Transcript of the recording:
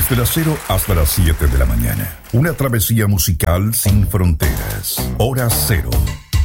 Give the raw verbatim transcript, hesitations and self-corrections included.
Desde las cero hasta las siete de la mañana. Una travesía musical sin fronteras. Hora Cero.